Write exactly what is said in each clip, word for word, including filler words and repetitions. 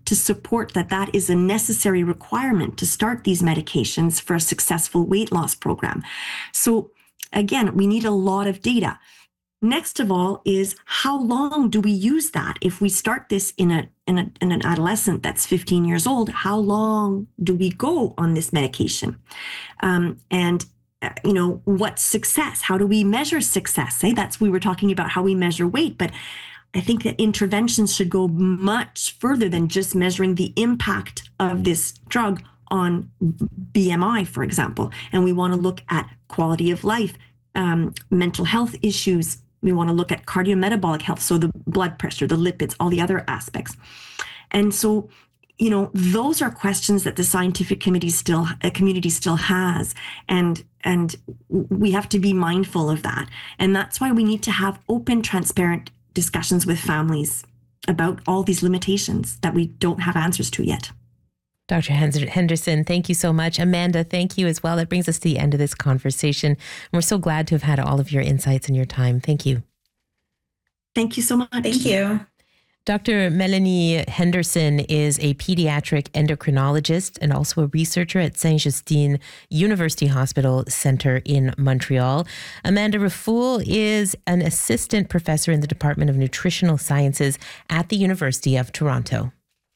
to support that that is a necessary requirement to start these medications for a successful weight loss program. So again, we need a lot of data. Next of all is how long do we use that? If we start this in a, in a in an adolescent that's fifteen years old, how long do we go on this medication? Um, and uh, you know, what's success? How do we measure success? Say that's we were talking about how we measure weight, but I think that interventions should go much further than just measuring the impact of this drug on B M I, for example. And we want to look at quality of life, um, mental health issues. We want to look at cardiometabolic health, so the blood pressure, the lipids, all the other aspects. And so, you know, those are questions that the scientific committee still, uh, community still has, and and we have to be mindful of that. And that's why we need to have open, transparent discussions with families about all these limitations that we don't have answers to yet. Doctor Henderson, thank you so much. Amanda, thank you as well. That brings us to the end of this conversation. We're so glad to have had all of your insights and your time. Thank you. Thank you so much. Thank you. Doctor Melanie Henderson is a pediatric endocrinologist and also a researcher at Saint-Justine University Hospital Center in Montreal. Amanda Raffoul is an assistant professor in the Department of Nutritional Sciences at the University of Toronto.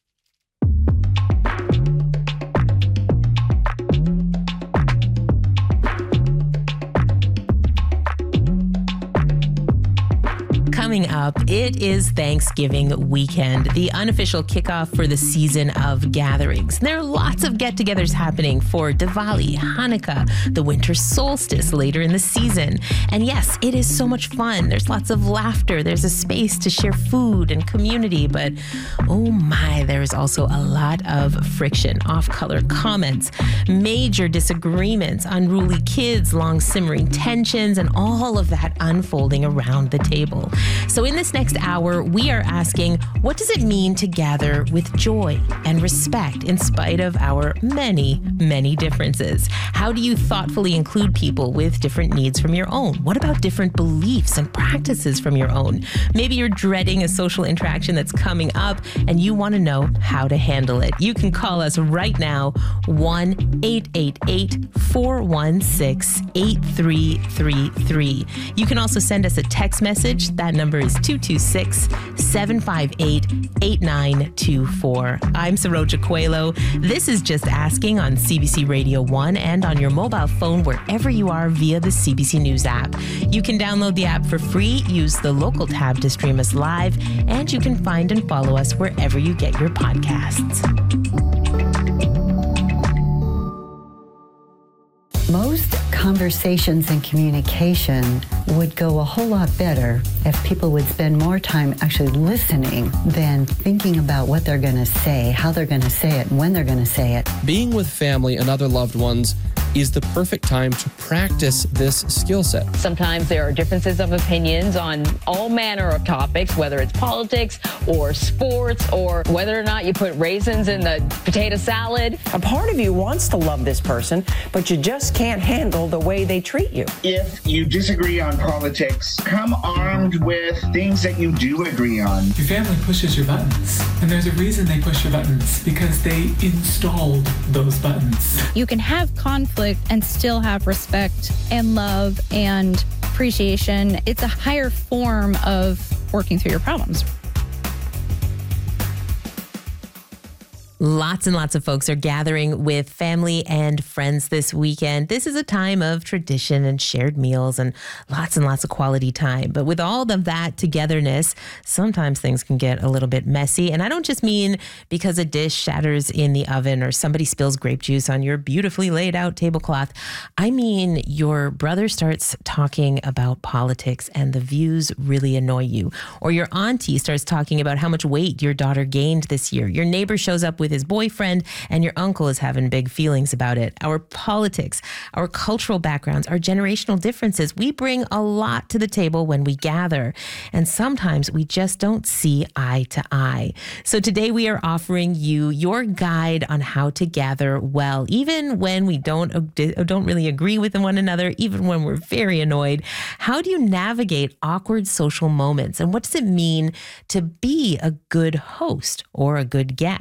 Coming up, it is Thanksgiving weekend, the unofficial kickoff for the season of gatherings. There are lots of get-togethers happening for Diwali, Hanukkah, the winter solstice later in the season. And yes, it is so much fun. There's lots of laughter. There's a space to share food and community. But oh my, there is also a lot of friction, off-color comments, major disagreements, unruly kids, long simmering tensions, and all of that unfolding around the table. So in this next hour, we are asking, what does it mean to gather with joy and respect in spite of our many, many differences? How do you thoughtfully include people with different needs from your own? What about different beliefs and practices from your own? Maybe you're dreading a social interaction that's coming up and you want to know how to handle it. You can call us right now, one eight eight eight, four one six, eight three three three. You can also send us a text message. That number is two two six, seven five eight, eight nine two four. I'm Saroja Coelho. This is Just Asking on C B C Radio one and on your mobile phone wherever you are via the C B C News app. You can download the app for free, use the local tab to stream us live, and you can find and follow us wherever you get your podcasts. Most conversations and communication would go a whole lot better if people would spend more time actually listening than thinking about what they're going to say, how they're going to say it, and when they're going to say it. Being with family and other loved ones is the perfect time to practice this skill set. Sometimes there are differences of opinions on all manner of topics, whether it's politics or sports or whether or not you put raisins in the potato salad. A part of you wants to love this person, but you just can't handle the way they treat you. If you disagree on politics, come armed with things that you do agree on. Your family pushes your buttons, and there's a reason they push your buttons, because they installed those buttons. You can have conflict and still have respect and love and appreciation. It's a higher form of working through your problems. Lots and lots of folks are gathering with family and friends this weekend. This is a time of tradition and shared meals and lots and lots of quality time. But with all of that togetherness, sometimes things can get a little bit messy. And I don't just mean because a dish shatters in the oven or somebody spills grape juice on your beautifully laid out tablecloth. I mean, your brother starts talking about politics and the views really annoy you. Or your auntie starts talking about how much weight your daughter gained this year. Your neighbor shows up with his boyfriend and your uncle is having big feelings about it. Our politics, our cultural backgrounds, our generational differences, we bring a lot to the table when we gather. And sometimes we just don't see eye to eye. So today we are offering you your guide on how to gather well, even when we don't, don't really agree with one another, even when we're very annoyed. How do you navigate awkward social moments? And what does it mean to be a good host or a good guest?